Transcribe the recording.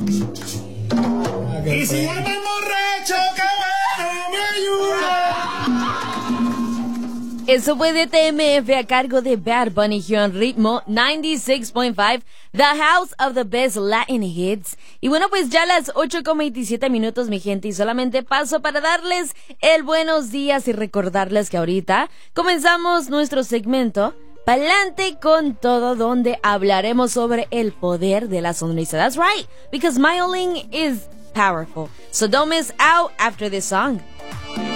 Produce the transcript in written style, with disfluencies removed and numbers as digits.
Y si llama el borracho, qué bueno, me ayuda. Eso fue de TMF a cargo de Bad Bunny here en Ritmo 96.5, The House of the Best Latin Hits. Y bueno, pues ya las 8:27 mi gente, y solamente paso para darles el buenos días y recordarles que ahorita comenzamos nuestro segmento Pa'lante con todo, donde hablaremos sobre el poder de la sonrisa. That's right, because smiling is powerful. So don't miss out after this song.